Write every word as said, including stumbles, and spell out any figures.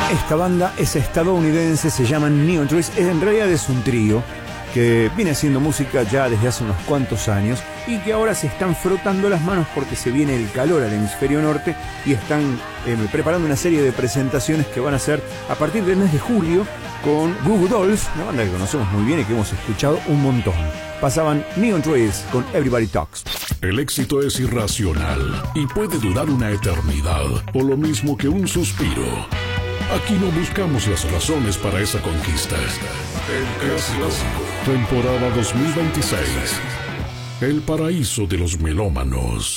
Esta banda es estadounidense, se llaman Neon Trees. En realidad es un trío que viene haciendo música ya desde hace unos cuantos años y que ahora se están frotando las manos porque se viene el calor al hemisferio norte y están eh, preparando una serie de presentaciones que van a hacer a partir del mes de julio con Goo Goo Dolls, una banda que conocemos muy bien y que hemos escuchado un montón. Pasaban Neon Trees con Everybody Talks. El éxito es irracional y puede durar una eternidad, o lo mismo que un suspiro. Aquí no buscamos las razones para esa conquista. El Clásico, temporada dos mil veintiséis. El paraíso de los melómanos.